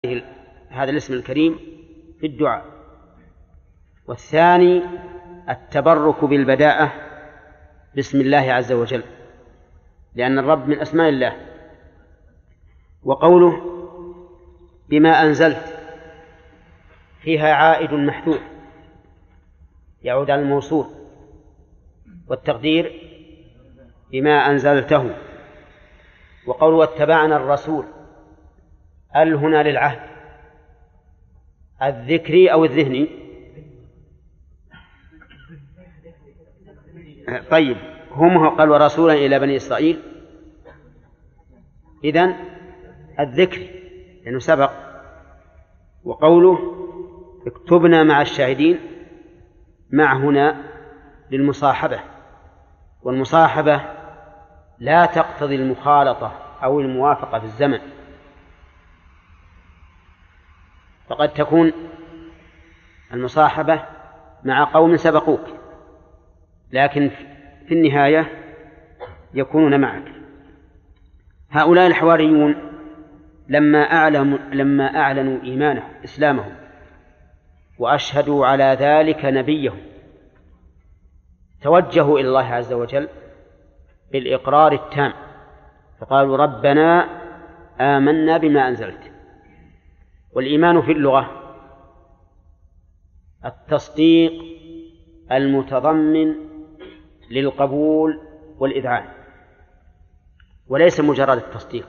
هذا الاسم الكريم في الدعاء. والثاني التبرك بالبداءة باسم الله عز وجل، لأن الرب من أسماء الله. وقوله بما أنزلت فيها عائد محذوف يعود على الموصول، والتقدير بما أنزلته. وقوله واتبعنا الرسول هنا للعهد الذكري أو الذهني؟ طيب، هم قال ورسولا إلى بني إسرائيل، إذن الذكر لأنه سبق. وقوله اكتبنا مع الشاهدين، مع هنا للمصاحبة، والمصاحبة لا تقتضي المخالطة أو الموافقة في الزمن، فقد تكون المصاحبة مع قوم سبقوك لكن في النهاية يكونون معك. هؤلاء الحواريون لما أعلنوا إيمانهم إسلامهم وأشهدوا على ذلك نبيهم توجهوا إلى الله عز وجل بالإقرار التام، فقالوا ربنا آمنا بما أنزلت. والإيمان في اللغة التصديق المتضمن للقبول والإذعان، وليس مجرد التصديق،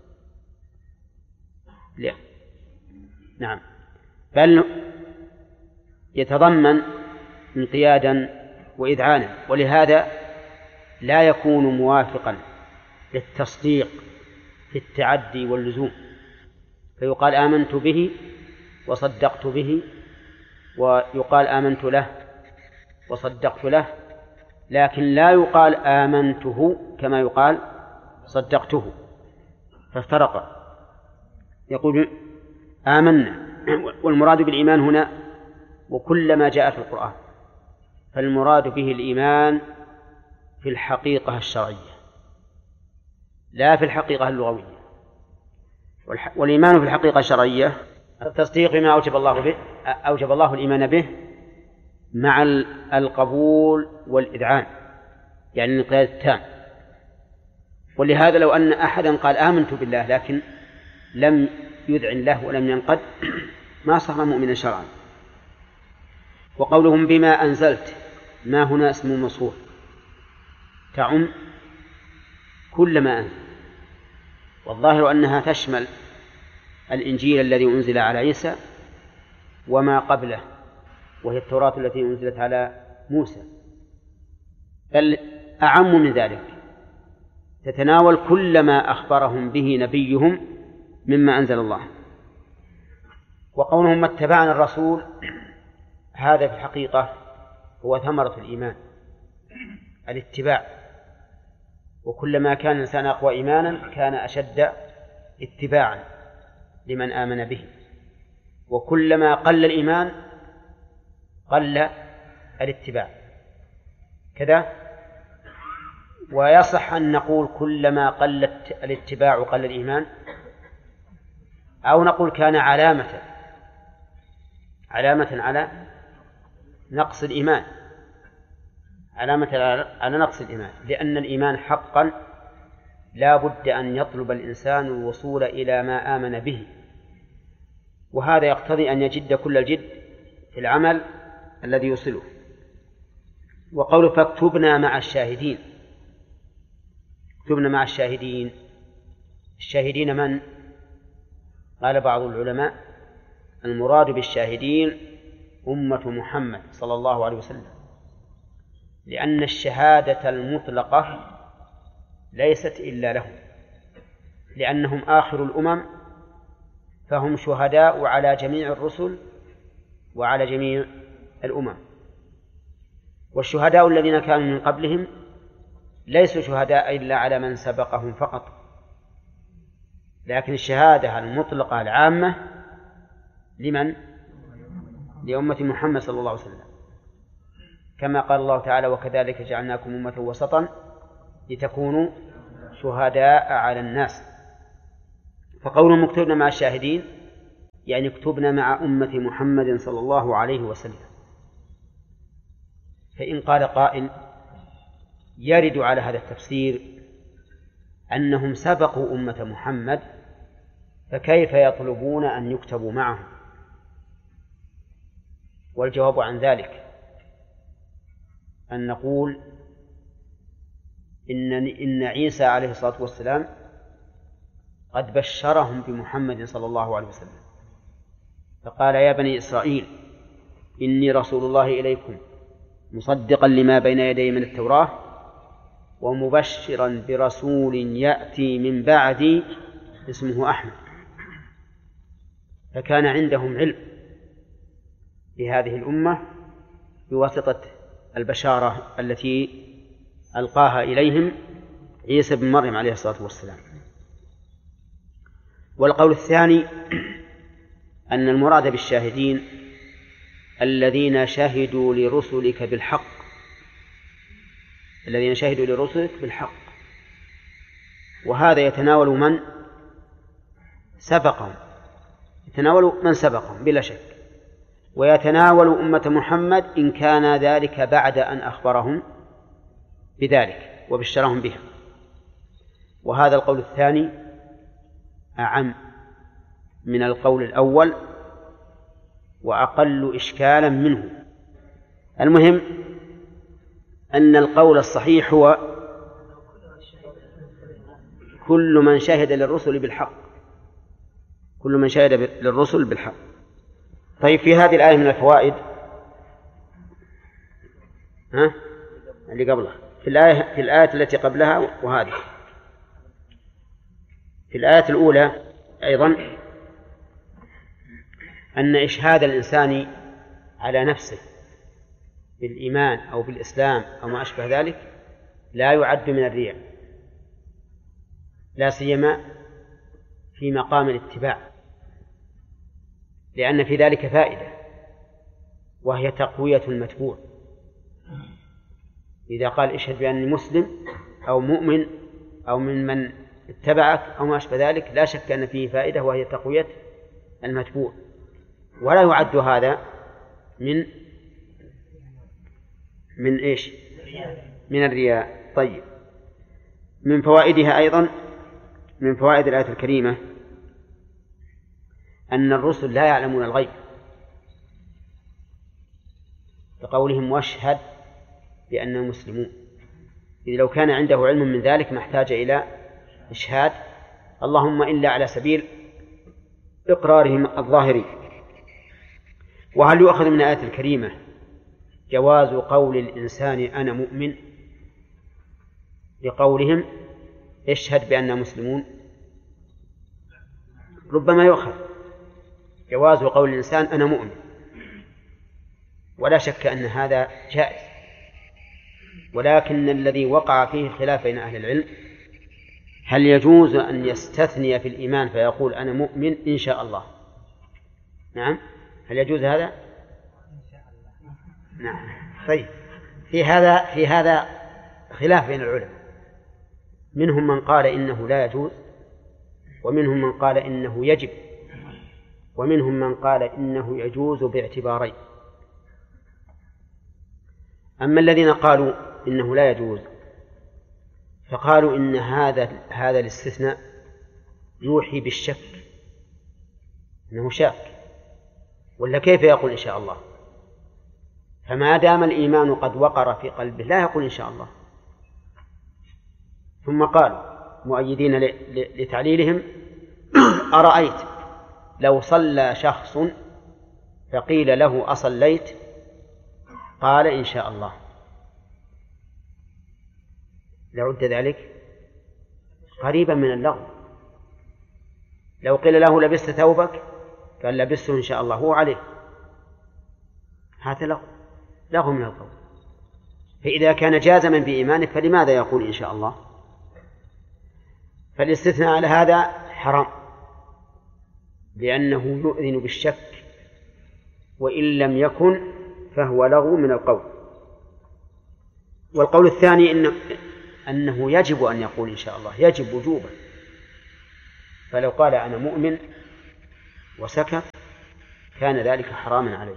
لا، نعم، بل يتضمن انقيادا وإذعانا، ولهذا لا يكون موافقا للتصديق في التعدي واللزوم، فيقال آمنت به وصدقت به، ويقال آمنت له وصدقت له، لكن لا يقال آمنته كما يقال صدقته، فافترق. يقول آمنا، والمراد بالإيمان هنا وكل ما جاء في القرآن، فالمراد به الإيمان في الحقيقة الشرعية لا في الحقيقة اللغوية. والإيمان في الحقيقة الشرعية التصديق بما أوجب الله الإيمان به مع القبول والإذعان، يعني الانقياد التام. ولهذا لو أن أحدا قال آمنت بالله لكن لم يذعن له ولم ينقد ما صار مؤمنا شرعا. وقولهم بما أنزلت، ما هنا اسم موصول تعم كل ما أنزل، والظاهر أنها تشمل الإنجيل الذي أنزل على عيسى وما قبله، وهي التوراة التي أنزلت على موسى، بل أعم من ذلك، تتناول كل ما أخبرهم به نبيهم مما أنزل الله. وقولهم اتبعنا الرسول، هذا في الحقيقة هو ثمرة الإيمان، الاتباع، وكلما كان الإنسان أقوى إيمانا كان أشد اتباعا لمن آمن به، وكلما قل الإيمان قل الاتباع كذا. ويصح أن نقول كلما قل الاتباع قل الإيمان، أو نقول كان علامة على نقص الإيمان، علامة على نقص الإيمان، لأن الإيمان حقا لا بد أن يطلب الإنسان الوصول إلى ما آمن به، وهذا يقتضي أن يجد كل الجد في العمل الذي يوصله. وقوله فاكتبنا مع الشاهدين، اكتبنا مع الشاهدين، الشاهدين من؟ قال بعض العلماء المراد بالشاهدين أمة محمد صلى الله عليه وسلم، لأن الشهادة المطلقة ليست إلا لهم، لأنهم آخر الأمم، فهم شهداء على جميع الرسل وعلى جميع الأمم. والشهداء الذين كانوا من قبلهم ليسوا شهداء إلا على من سبقهم فقط، لكن الشهادة المطلقة العامة لمن؟ لأمة محمد صلى الله عليه وسلم، كما قال الله تعالى وكذلك جعلناكم أمة وسطا لتكونوا شهداء على الناس. فقول مكتوبنا مع الشاهدين يعني اكتبنا مع أمة محمد صلى الله عليه وسلم. فإن قال قائل يرد على هذا التفسير أنهم سبقوا أمة محمد، فكيف يطلبون أن يكتبوا معهم؟ والجواب عن ذلك أن نقول إن عيسى عليه الصلاة والسلام قد بشرهم بمحمد صلى الله عليه وسلم، فقال يا بني إسرائيل إني رسول الله إليكم مصدقا لما بين يدي من التوراة ومبشرا برسول يأتي من بعدي اسمه أحمد. فكان عندهم علم بهذه الأمة بواسطة البشارة التي ألقاها إليهم عيسى بن مريم عليه الصلاة والسلام. والقول الثاني أن المراد بالشاهدين الذين شهدوا لرسلك بالحق، الذين شهدوا لرسلك بالحق، وهذا يتناول من سبقهم، يتناول من سبقهم بلا شك، ويتناول أمة محمد إن كان ذلك بعد أن أخبرهم بذلك وبشرهم بها. وهذا القول الثاني أعم من القول الأول وأقل إشكالا منه. المهم أن القول الصحيح هو كل من شهد للرسل بالحق، كل من شهد للرسل بالحق. طيب في هذه الآية من الفوائد اللي قبلها، في الآية التي قبلها وهذه، في الآية الأولى أيضا أن إشهاد الإنسان على نفسه بالإيمان أو بالإسلام أو ما أشبه ذلك لا يعد من الرياء، لا سيما في مقام الاتباع، لأن في ذلك فائدة وهي تقوية المتبوع. إذا قال اشهد بأني مسلم أو مؤمن أو من اتبعك أو ما أشبه ذلك لا شك أن فيه فائدة وهي تقوية المتبوع، ولا يعد هذا من إيش؟ من الرياء. طيب، من فوائدها أيضا، من فوائد الآية الكريمة أن الرسل لا يعلمون الغيب، بقولهم واشهد بأنهم مسلمون، إذ لو كان عنده علم من ذلك ما احتاج إلى إشهاد، اللهم إلا على سبيل إقرارهم الظاهري. وهل يؤخذ من الآية الكريمة جواز قول الإنسان أنا مؤمن لقولهم اشهد بأننا مسلمون؟ ربما يؤخذ جواز قول الإنسان أنا مؤمن، ولا شك أن هذا جائز، ولكن الذي وقع فيه الخلاف بين أهل العلم هل يجوز أن يستثني في الإيمان فيقول أنا مؤمن إن شاء الله؟ نعم، هل يجوز هذا؟ نعم. طيب، في هذا خلاف بين العلماء، منهم من قال إنه لا يجوز، ومنهم من قال إنه يجب، ومنهم من قال إنه يجوز باعتبارين. أما الذين قالوا إنه لا يجوز فقالوا إن هذا الاستثناء يوحي بالشك، إنه شاك، ولا كيف يقول إن شاء الله؟ فما دام الإيمان قد وقر في قلبه لا يقول إن شاء الله. ثم قالوا مؤيدين لتعليلهم أرأيت لو صلى شخص فقيل له أصليت قال إن شاء الله، لعد ذلك قريبا من اللغو. لو قيل له لبست ثوبك قال لبسته إن شاء الله هو عليه، هذا لغو من القول. فإذا كان جازما بإيمانه فلماذا يقول إن شاء الله؟ فالاستثناء على هذا حرام، لأنه يؤذن بالشك، وإن لم يكن فهو لغو من القول. والقول الثاني أنه يجب أن يقول إن شاء الله، يجب وجوبا. فلو قال أنا مؤمن وسكت كان ذلك حراما عليه.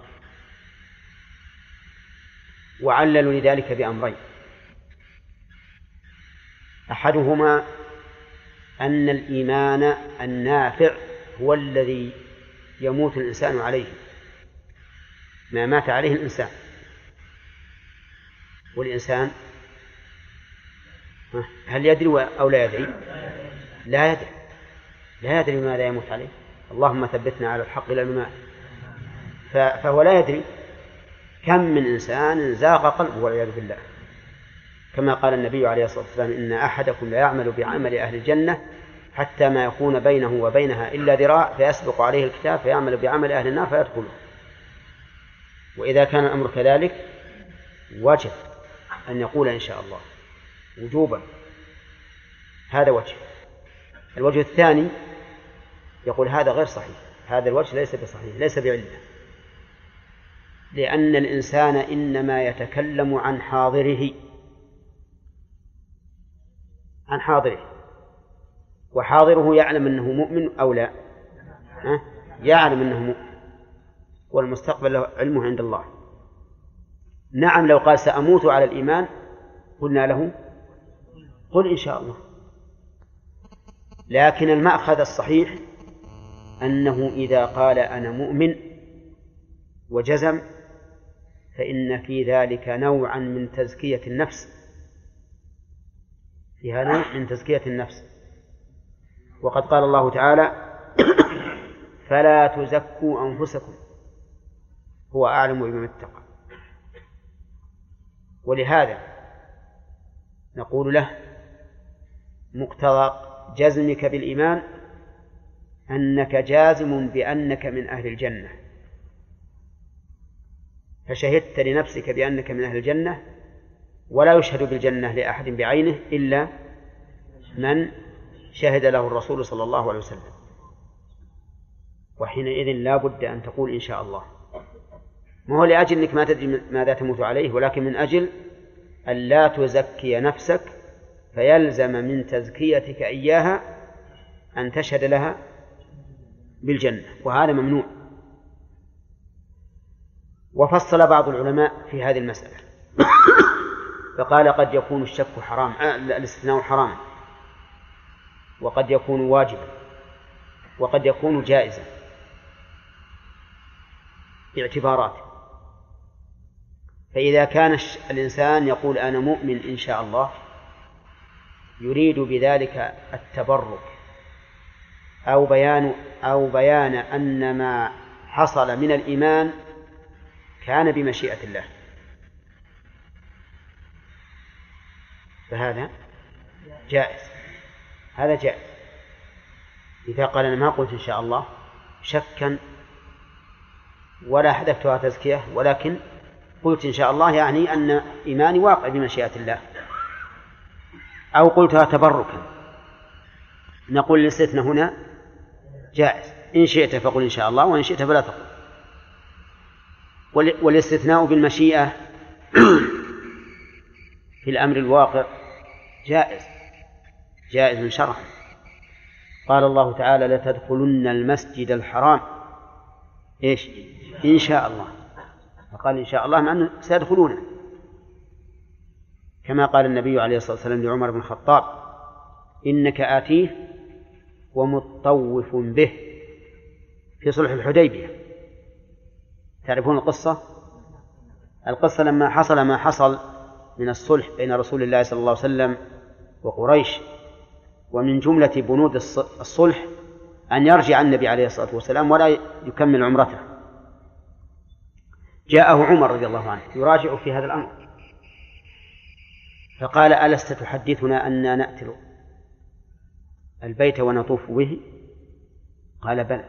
وعللوا لذلك بأمرين: أحدهما أن الإيمان النافع هو الذي يموت الإنسان عليه، ما مات عليه الإنسان، والإنسان هل يدري أو لا يدري؟ لا يدري ماذا يموت عليه. اللهم ثبتنا على الحق إلى الممات. فهو لا يدري. كم من إنسان زاغ قلبه والعياذ بالله، كما قال النبي عليه الصلاة والسلام: إن أحدكم لا يعمل بعمل أهل الجنة حتى ما يكون بينه وبينها إلا ذراع فيسبق عليه الكتاب فيعمل بعمل أهل النار فيدخله. وإذا كان الأمر كذلك وجب أن يقول إن شاء الله وجوبا. هذا وجه. الوجه الثاني يقول هذا غير صحيح، هذا الوجه ليس بصحيح، ليس بعلة، لأن الإنسان إنما يتكلم عن حاضره، وحاضره يعلم أنه مؤمن أو لا؟ يعلم أنه مؤمن، والمستقبل له علمه عند الله. نعم، لو قال سأموت على الإيمان قلنا له قل إن شاء الله. لكن المأخذ الصحيح أنه إذا قال أنا مؤمن وجزم فإن في ذلك نوعا من تزكية النفس، فيها نوع من تزكية النفس. وقد قال الله تعالى: فلا تزكوا أنفسكم هو أعلم بمن اتقى. ولهذا نقول له: مقتضى جزمك بالإيمان أنك جازم بأنك من أهل الجنة، فشهدت لنفسك بأنك من أهل الجنة، ولا يشهد بالجنة لأحد بعينه إلا من شهد له الرسول صلى الله عليه وسلم. وحينئذ لا بد أن تقول إن شاء الله، ما هو لأجل أنك ما تدري ماذا تموت عليه، ولكن من أجل أن لا تزكي نفسك، فيلزم من تزكيتك إياها أن تشهد لها بالجنة، وهذا ممنوع. وفصل بعض العلماء في هذه المسألة فقال: قد يكون الشك حرام، الاستثناء حراما، وقد يكون واجبا، وقد يكون جائزا، باعتبارات. فإذا كان الإنسان يقول أنا مؤمن إن شاء الله يريد بذلك التبرك أو بيان أن ما حصل من الإيمان كان بمشيئة الله، فهذا جائز. هذا جائز إذا قال أنا ما قلت إن شاء الله شكا ولا حدثتها تزكية، ولكن قلت إن شاء الله يعني أن إيماني واقع بمشيئة الله، أو قلتها تبركا، نقول الاستثناء هنا جائز، إن شئت فقل إن شاء الله، وإن شئت فلا تقل. والاستثناء بالمشيئة في الأمر الواقع جائز شرعا. قال الله تعالى: لتدخلن المسجد الحرام إيش؟ إن شاء الله. فقال إن شاء الله مع أنه سيدخلونه، كما قال النبي عليه الصلاة والسلام لعمر بن الخطاب: إنك آتيه ومطوف به، في صلح الحديبية. تعرفون القصة لما حصل ما حصل من الصلح بين رسول الله صلى الله عليه وسلم وقريش، ومن جملة بنود الصلح أن يرجع النبي عليه الصلاة والسلام ولا يكمل عمرته. جاءه عمر رضي الله عنه يراجع في هذا الأمر، فقال: ألست تحدثنا أننا نأتي البيت ونطوف به؟ قال: بلى،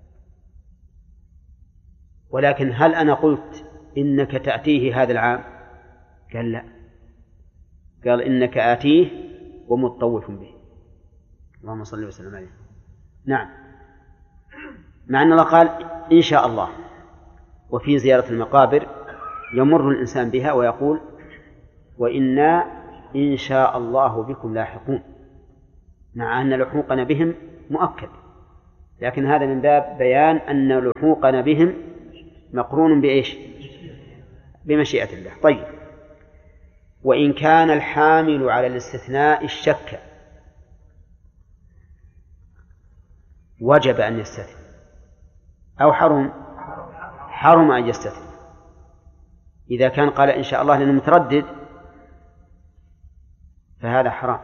ولكن هل أنا قلت إنك تأتيه هذا العام؟ قال: لا، قال: إنك آتيه ومطوف به. اللهم صل وسلم عليه. نعم، مع أن الله قال إن شاء الله. وفي زيارة المقابر يمر الإنسان بها ويقول: وإنا إن شاء الله بكم لاحقون، مع أن لحوقنا بهم مؤكد، لكن هذا من باب بيان أن لحوقنا بهم مقرون بإيش؟ بمشيئة الله. طيب، وإن كان الحامل على الاستثناء الشك وجب أن يستثني أو حرم أن يستثني. إذا كان قال إن شاء الله لأنه متردد فهذا حرام،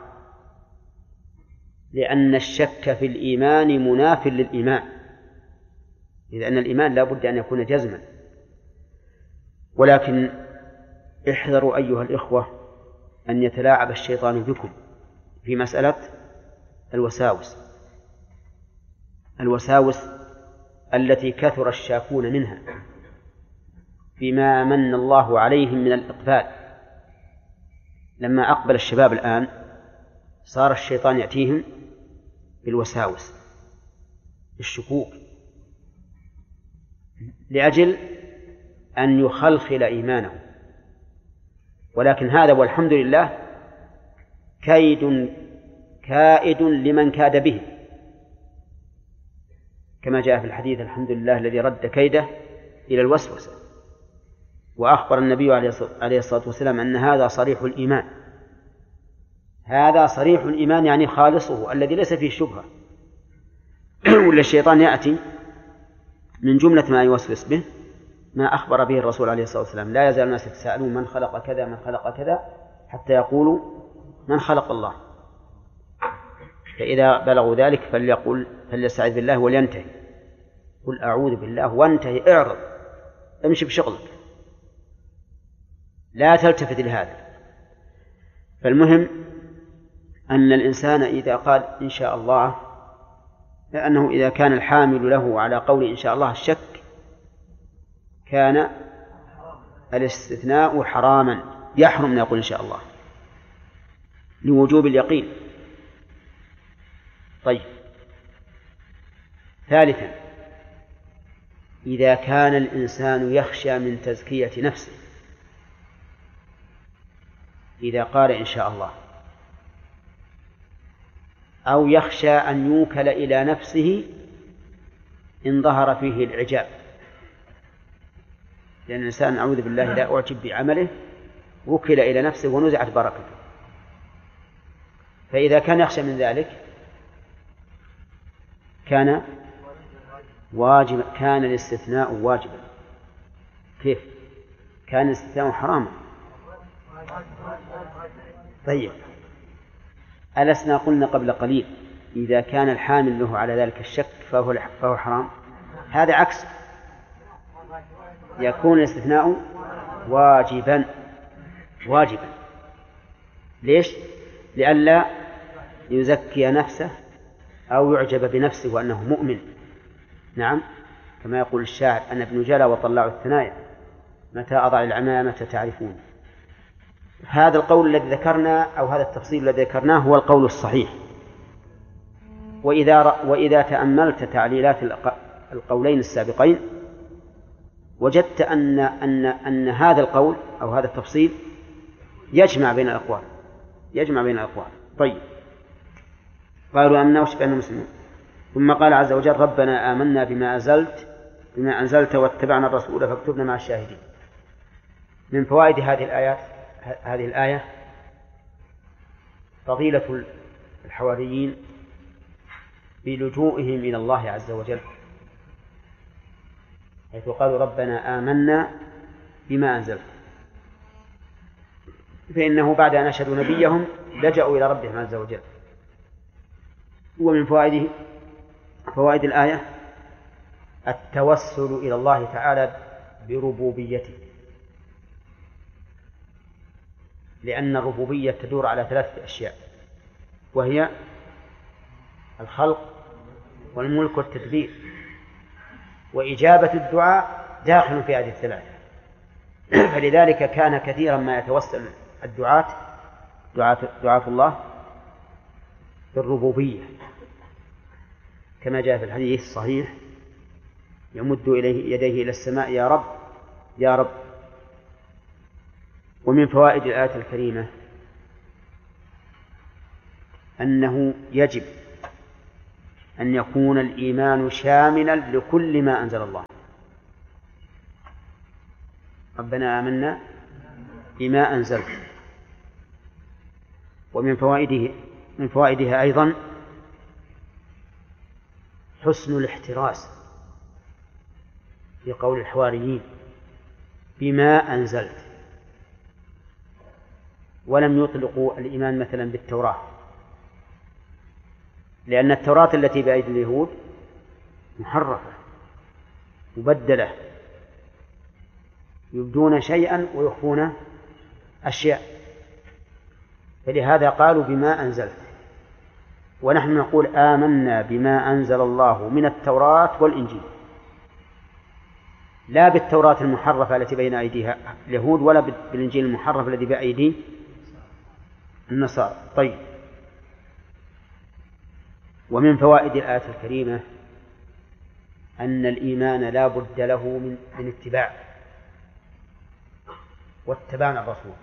لأن الشك في الإيمان مناف للإيمان، إذ أن الإيمان لا بد أن يكون جزما. ولكن احذروا أيها الإخوة أن يتلاعب الشيطان بكم في مسألة الوساوس التي كثر الشاكون منها فيما من الله عليهم من الإقبال. لما أقبل الشباب الآن صار الشيطان يأتيهم بالوساوس، بالشكوك، لأجل أن يخلخل إيمانه. ولكن هذا والحمد لله كائد لمن كاد به، كما جاء في الحديث: الحمد لله الذي رد كيده إلى الوسوسة. وأخبر النبي عليه الصلاة والسلام أن هذا صريح الإيمان، هذا صريح الإيمان يعني خالصه الذي ليس فيه شبهة. ولا الشيطان يأتي من جملة ما يوسوس به ما أخبر به الرسول عليه الصلاة والسلام: لا يزال الناس يتساءلون من خلق كذا من خلق كذا حتى يقولوا من خلق الله. فإذا بلغوا ذلك فليستعذ بالله ولينتهي. قل أعوذ بالله وانتهي، اعرض، امشي بشغلك، لا تلتفت لهذا. فالمهم أن الإنسان إذا قال إن شاء الله، لأنه إذا كان الحامل له على قول إن شاء الله الشك كان الاستثناء حراما، يحرم أن يقول إن شاء الله لوجوب اليقين. طيب، ثالثا، إذا كان الإنسان يخشى من تزكية نفسه، إذا قال إن شاء الله، أو يخشى أن يوكل إلى نفسه إن ظهر فيه العجاب، لأن الإنسان أعوذ بالله لا أعجب بعمله وكل إلى نفسه ونزعت بركته. فإذا كان يخشى من ذلك كان واجب، كان الاستثناء واجبا. كيف؟ كان الاستثناء حراما. طيب، ألسنا قلنا قبل قليل إذا كان الحامل له على ذلك الشك فهو حرام؟ هذا عكس، يكون الاستثناء واجبا. ليش؟ لئلا يزكي نفسه أو يعجب بنفسه وأنه مؤمن. نعم، كما يقول الشاعر: أنا ابن جلا وطلع الثنايا، متى أضع العمامة تعرفون. هذا القول الذي ذكرنا أو هذا التفصيل الذي ذكرناه هو القول الصحيح. وإذا تأملت تعليلات القولين السابقين وجدت أن هذا القول أو هذا التفصيل يجمع بين الأقوال. طيب، قالوا آمنا واشهد مسلمون. ثم قال عز وجل: ربنا آمنا بما أنزلت واتبعنا الرسول فاكتبنا مع الشاهدين. من فوائد هذه الآية فضيلة الحواريين بلجوئهم إلى الله عز وجل، حيث قالوا: ربنا آمنا بما أنزلت، فإنه بعد أن أشهدوا نبيهم لجأوا إلى ربهم عز وجل. ومن فوائد الآية التوسل إلى الله تعالى بربوبيته، لأن الربوبية تدور على 3 أشياء، وهي الخلق والملك والتدبير، وإجابة الدعاء داخل في هذه 3. فلذلك كان كثيرا ما يتوسل دعاة الله بالربوبية، كما جاء في الحديث الصحيح: يمد إليه يديه إلى السماء: يا رب يا رب. ومن فوائد الآية الكريمة أنه يجب أن يكون الإيمان شاملا لكل ما أنزل الله. ربنا آمنا بما أنزلت. ومن فوائدها أيضا حسن الاحتراز في قول الحواريين بما أنزلت، ولم يطلقوا الإيمان مثلا بالتوراة، لأن التوراة التي بأيدي اليهود محرفة مبدلة، يبدون شيئا ويخفون أشياء، فلهذا قالوا بما أنزلت. ونحن نقول آمنا بما أنزل الله من التوراة والإنجيل، لا بالتوراة المحرفة التي بين أيديها اليهود، ولا بالإنجيل المحرف الذي بأيدي النصارى. طيب، ومن فوائد الآية الكريمة أن الإيمان لا بد له من اتباع، واتبعنا الرسول.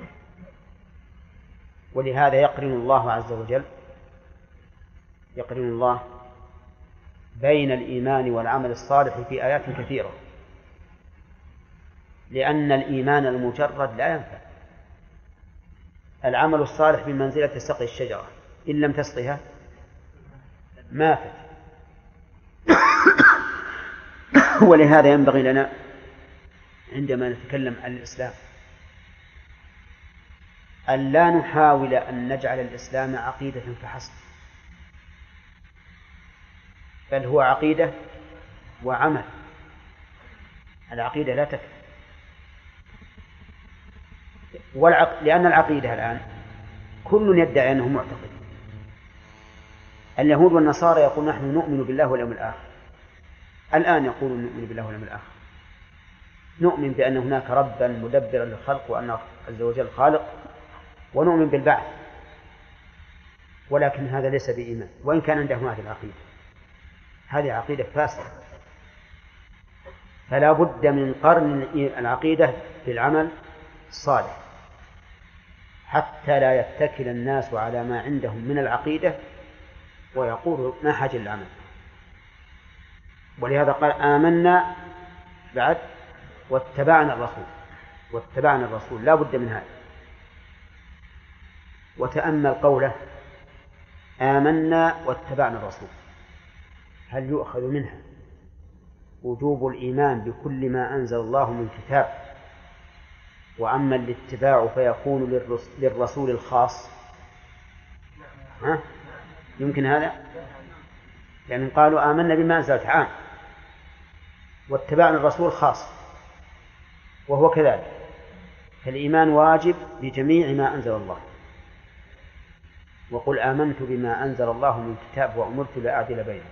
ولهذا يقرن الله عز وجل بين الإيمان والعمل الصالح في آيات كثيرة، لأن الإيمان المجرد لا ينفع. العمل الصالح بمنزلة سقي الشجرة، إن لم تسقها ماتت. ولهذا ينبغي لنا عندما نتكلم عن الإسلام أن لا نحاول أن نجعل الإسلام عقيدة فحسب، بل هو عقيدة وعمل. العقيدة لا تكفي، لأن العقيدة الآن كل يدعي أنه معتقد. اليهود والنصارى يقول نحن نؤمن بالله واليوم الآخر، الآن يقولون نؤمن بالله واليوم الآخر، نؤمن بأن هناك ربا مدبرا للخلق وأن عز وجل خالق، ونؤمن بالبعث، ولكن هذا ليس بإيمان، وإن كان عندهم هذه العقيدة. هذه عقيدة فاسدة، فلا بد من قرن العقيدة بالعمل الصالح حتى لا يتكل الناس على ما عندهم من العقيدة ويقولوا ما حاجة للعمل. ولهذا قال آمنا بعد واتبعنا الرسول، لا بد من هذا. وتأمل قوله آمنا واتبعنا الرسول، هل يؤخذ منها وجوب الإيمان بكل ما أنزل الله من كتاب، وأما الاتباع فيكون للرسول الخاص؟ يمكن هذا؟ يعني قالوا آمنا بما أنزلت عام، واتبعنا الرسول خاص، وهو كذلك. فالإيمان واجب بجميع ما أنزل الله. وقل آمنت بما أنزل الله من كتاب وأمرت لأعدل بينهم.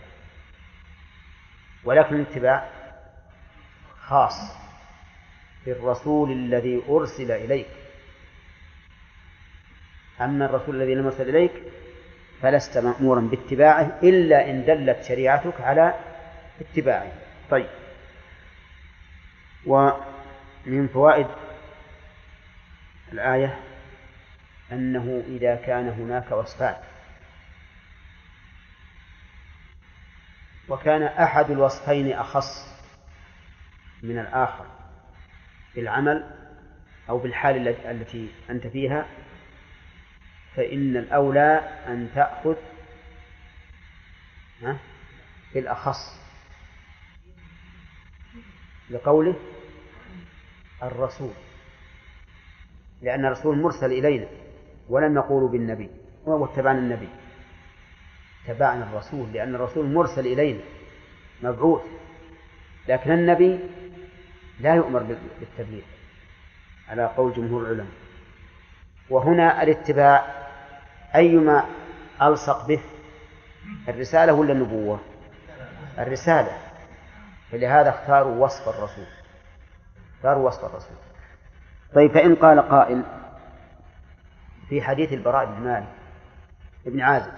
ولكن الاتباع خاص بالرسول الذي أرسل إليك. أما الرسول الذي لم يرسل إليك فلست مأمورا باتباعه إلا إن دلت شريعتك على اتباعه. طيب، ومن فوائد الآية أنه إذا كان هناك وصفان وكان أحد الوصفين أخص من الآخر بالعمل أو بالحال التي أنت فيها، فإن الأولى أن تأخذ بالأخص، لقوله الرسول، لأن الرسول مرسل إلينا، ولم نقول بالنبي واتبعنا النبي، تبعنا الرسول لأن الرسول مرسل إلينا مبعوث، لكن النبي لا يؤمر بالتبليغ على قول جمهور العلماء. وهنا الاتباع أيما ألصق به، الرسالة ولا النبوة؟ الرسالة، فلهذا اختاروا وصف الرسول. طيب، فإن قال قائل في حديث البراء بن عازب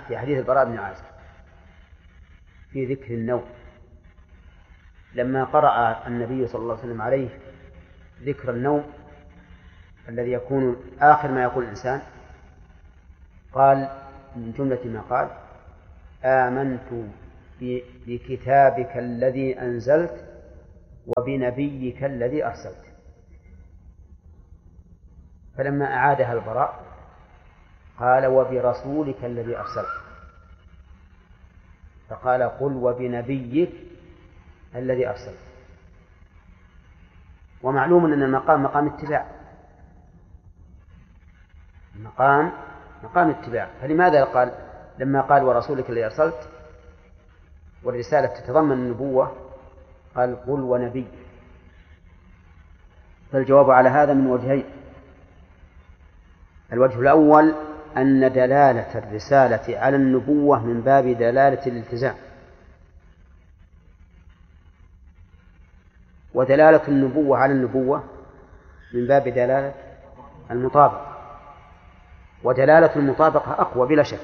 في ذكر النوم، لما قرأ النبي صلى الله عليه وسلم عليه ذكر النوم الذي يكون آخر ما يقول الإنسان، قال من جملة ما قال آمنت بكتابك الذي أنزلت وبنبيك الذي أرسلت. فلما أعادها البراء قال وبرسولك الذي أرسلت، فقال قل وبنبيك الذي أرسلت. ومعلوم أن المقام مقام اتباع، مقام اتباع. فلماذا قال لما قال ورسولك الذي أرسلت والرسالة تتضمن النبوة قال قل ونبي؟ فالجواب على هذا من وجهين. الوجه الأول أن دلالة الرسالة على النبوة من باب دلالة الالتزام، ودلالة النبوة على النبوة من باب دلالة المطابقة، ودلالة المطابقة أقوى بلا شك،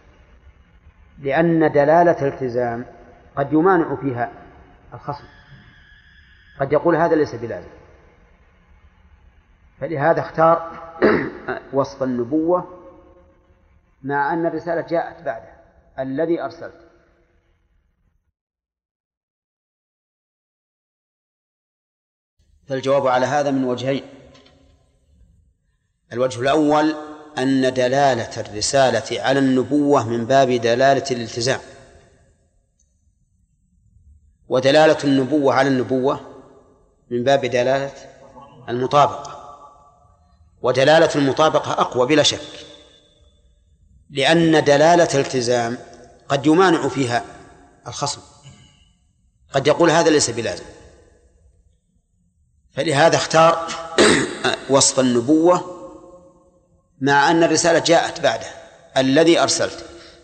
لأن دلالة الالتزام قد يمانع فيها الخصم، قد يقول هذا ليس بلازم، فلهذا اختار وصف النبوة مع أن الرسالة جاءت بعده الذي أرسلت. فالجواب على هذا من وجهين. الوجه الأول أن دلالة الرسالة على النبوة من باب دلالة الالتزام، ودلالة النبوة على النبوة من باب دلالة المطابقة، ودلالة المطابقة أقوى بلا شك، لأن دلالة الالتزام قد يمانع فيها الخصم، قد يقول هذا ليس بلازم، فلهذا اختار وصف النبوة مع أن الرسالة جاءت بعده الذي أرسلت.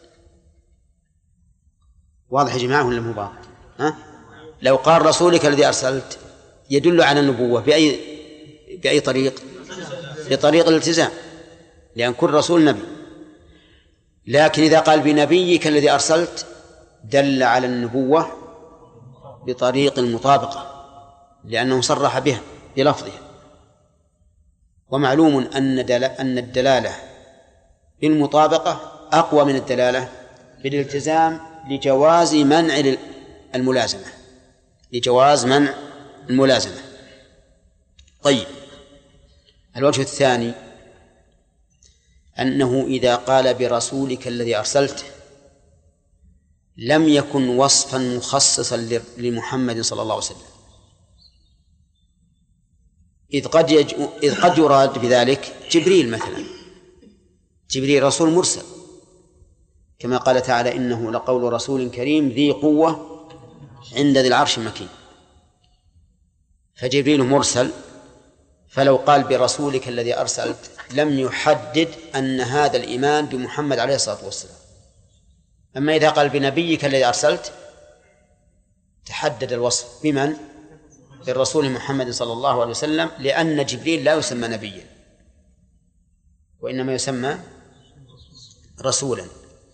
واضح يا جماعة ولا مو واضح؟ لو قال رسولك الذي أرسلت يدل على النبوة بأي طريق؟ بطريق الالتزام، لأن كل رسول نبي. لكن إذا قال بنبيك الذي أرسلت دل على النبوة بطريق المطابقة، لأنه صرح بها بلفظها. ومعلوم أن الدلالة بالمطابقة أقوى من الدلالة بالالتزام لجواز منع الملازمة، لجواز منع الملازمة. طيب، الوجه الثاني أنه إذا قال برسولك الذي أرسلت لم يكن وصفا مخصصا لمحمد صلى الله عليه وسلم، إذ قد يراد بذلك جبريل مثلا. جبريل رسول مرسل، كما قال تعالى إنه لقول رسول كريم ذي قوة عند ذي العرش مكين، فجبريل مرسل. فلو قال برسولك الذي أرسلت لم يحدد أن هذا الإيمان بمحمد عليه الصلاة والسلام. أما إذا قال بنبيك الذي أرسلت تحدد الوصف بمن؟ بالرسول محمد صلى الله عليه وسلم، لأن جبريل لا يسمى نبيا وإنما يسمى رسولا.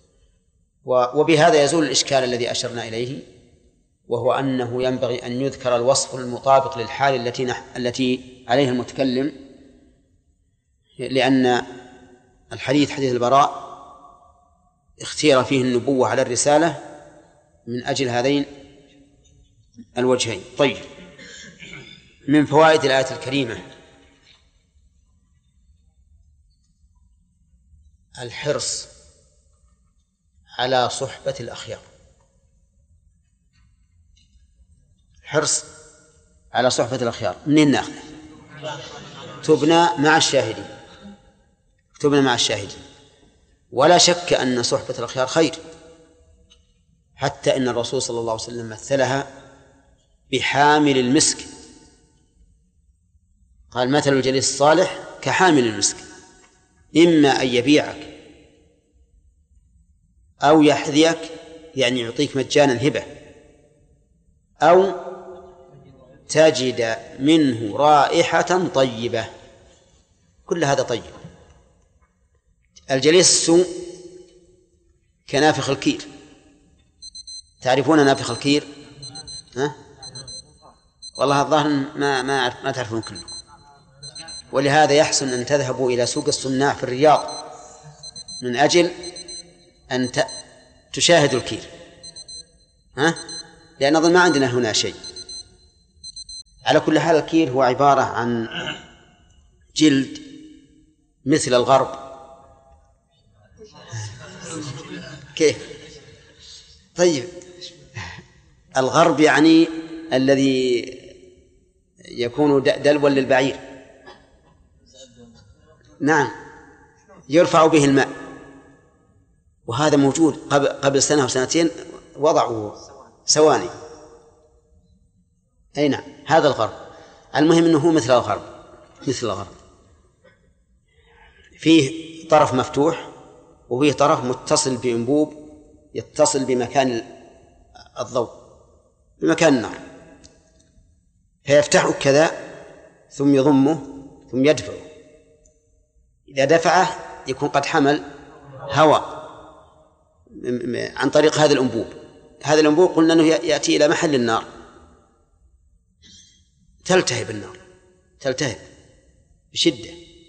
وبهذا يزول الإشكال الذي أشرنا إليه، وهو أنه ينبغي أن يذكر الوصف المطابق للحال التي عليها المتكلم، لأن الحديث حديث البراء اختير فيه النبوة على الرسالة من أجل هذين الوجهين. طيب، من فوائد الآية الكريمة الحرص على صحبة الأخيار، حرص على صحبة الأخيار. منين نأخذ؟ تبنى مع الشاهدين، تبنى مع الشاهدين. ولا شك أن صحبة الأخيار خير، حتى إن الرسول صلى الله عليه وسلم مثلها بحامل المسك، قال مثل الجليس الصالح كحامل المسك، إما أن يبيعك أو يحذيك، يعني يعطيك مجانا هبة، أو تجد منه رائحة طيبة. كل هذا طيب. الجليس السوء كنافخ الكير. تعرفون نافخ الكير؟ والله الظاهر ما تعرفون كلكم. ولهذا يحسن أن تذهبوا إلى سوق الصناع في الرياض من أجل أن تشاهدوا الكير، ها؟ لأن أظن ما عندنا هنا شيء. على كل حال الكير هو عبارة عن جلد مثل الغرب. كيف؟ طيب الغرب يعني الذي يكون دلوا للبعير. نعم، يرفع به الماء، وهذا موجود قبل سنة أو سنتين وضعوا سواني. أي نعم، هذا الغرب. المهم أنه مثل الغرب، مثل الغرب، فيه طرف مفتوح وفيه طرف متصل بأنبوب يتصل بمكان الضوء، بمكان النار، فيفتحه كذا ثم يضمه ثم يدفعه. إذا دفعه يكون قد حمل هواء عن طريق هذا الأنبوب. هذا الأنبوب قلنا أنه يأتي إلى محل النار، تلتهب النار، تلتهب بشدة.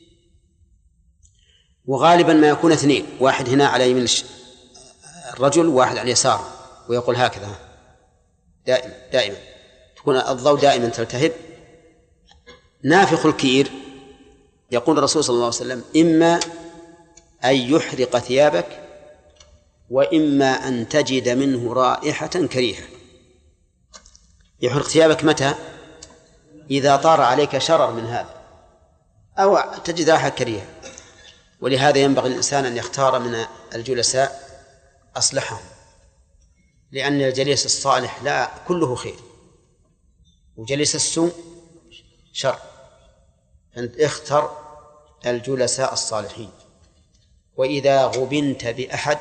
وغالبا ما يكون اثنين، واحد هنا على يمين الرجل وواحد على اليسار، ويقول هكذا دائما تكون الضوء دائما تلتهب. نافخ الكير يقول الرسول صلى الله عليه وسلم: إما أن يحرق ثيابك وإما أن تجد منه رائحة كريهة. يحرق ثيابك متى؟ إذا طار عليك شرر من هذا أو تجد رائحة كريهة. ولهذا ينبغي الإنسان أن يختار من الجلساء أصلحهم، لأن الجليس الصالح لا كله خير، وجليس السوء شر. فأنت اختر الجلساء الصالحين. وإذا غبنت بأحد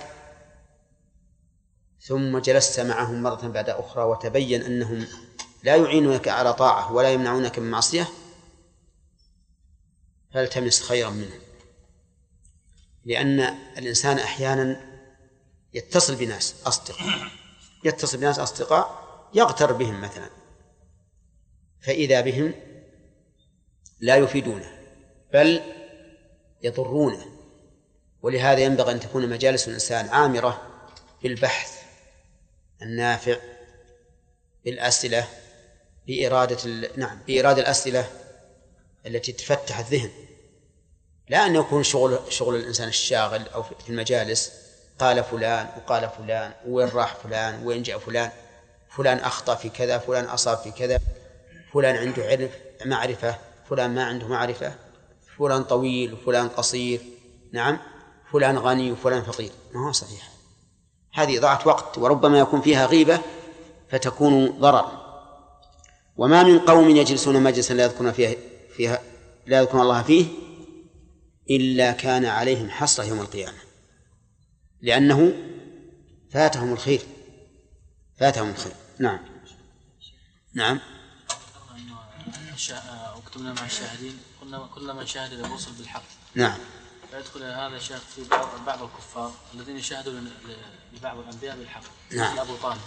ثم جلست معهم مرة بعد أخرى وتبين أنهم لا يعينونك على طاعة ولا يمنعونك من معصية، فالتمس خيرا منهم. لأن الإنسان أحيانا يتصل بناس أصدقاء يغتر بهم مثلا، فإذا بهم لا يفيدونه بل يضرونه. ولهذا ينبغي أن تكون مجالس الإنسان عامرة بالبحث النافع، بالأسئلة، بإرادة الأسئلة التي تفتح الذهن، لا أن يكون شغل الإنسان الشاغل أو في المجالس قال فلان وقال فلان، وين راح فلان، وين جاء فلان، فلان أخطأ في كذا، فلان أصاب في كذا، فلان عنده علم معرفة، فلان ما عنده معرفة، فلان طويل وفلان قصير، نعم، فلان غني وفلان فقير. ما هو صحيح، هذه إضاعة وقت، وربما يكون فيها غيبة فتكون ضرر. وما من قوم يجلسون مجلسا لا يذكرون الله فيه إلا كان عليهم حسرة يوم القيامة، لأنه فاتهم الخير. نعم. وكتبنا مع الشاهدين كل من شاهد الرسل بالحق. نعم. فيدخل هذا الشيخ في بعض الكفار الذين شاهدوا لبعض الأنبياء بالحق. نعم. أبو طالب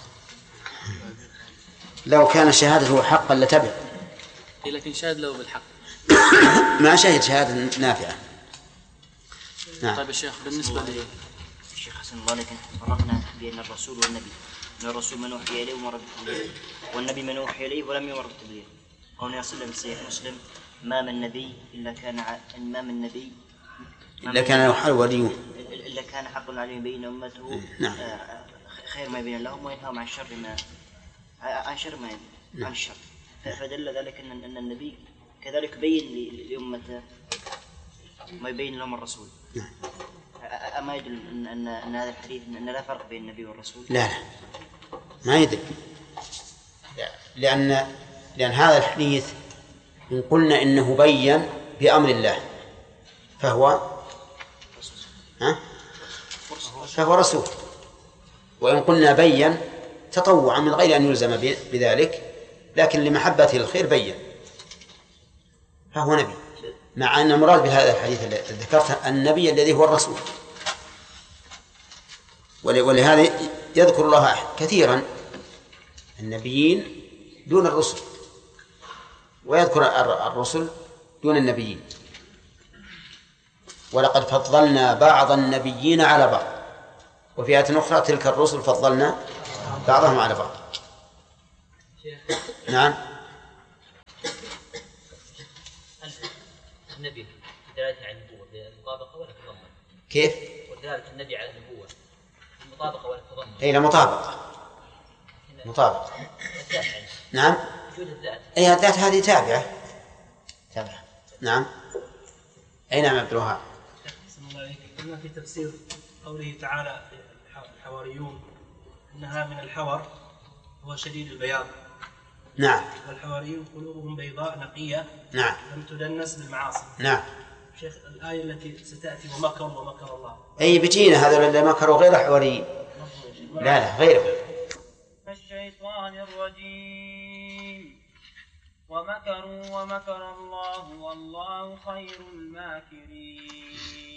لو كان شهادته حقا لتبع، لكن شاهد له بالحق ما شهد شهادة نافعة. نعم. طيب الشيخ بالنسبة الشيخ حسن الله لكن فرقنا بين الرسول والنبي، أن الرسول من أوحي إليه ومر بالتبليغ، والنبي من أوحي إليه ولم يمر بالتبليغ. قولنا صلى الله عليه وسلم: ما من نبي إلا كان يوحى وليه إلا كان حق عليه بين أمته خير ما يبين لهم وينهاهم عن شر عن الشر. فدل ذلك أن النبي كذلك بين لأمته ما يبين لهم الرسول. أما يدل أن هذا الحديث أن لا فرق بين النبي والرسول؟ لا ما يدل، لأن هذا الحديث إن قلنا إنه بين بأمر الله فهو رسول، وإن قلنا بين تطوعا من غير أن يلزم بذلك لكن لمحبته الخير بين فهو نبي، مع أن المراد بهذا الحديث الذي ذكرته النبي الذي هو الرسول. ولهذا يذكر الله كثيرا النبيين دون الرسل، ويذكر الرسل دون النبيين. ولقد فضلنا بعض النبيين على بعض، وفي آية أخرى: تلك الرسل فضلنا بعضهم على بعض. نعم. النبي دلالته على النبوة مطابقة ولا تضمن؟ كيف؟ ودلالة النبي على النبوة مطابقة ولا تضمن؟ أي لا مطابقة. مطابقة. نعم. وجود الذات. أي الذات هذه تابعة. نعم. أي نعم عبد الوهاب. بسم الله عليك. قلنا في تفسير قوله تعالى الحواريون إنها من الحور هو شديد البياض. نعم. والحواريون قلوبهم بيضاء نقية. نعم. لم تدنس بالمعاصي. نعم. شيخ الآية التي ستأتي ومكر الله. أي بتينا هذول اللي مكروا غير حواريين. لا غيره. الشيطان الرجيم ومكروا ومكر الله والله خير الماكرين.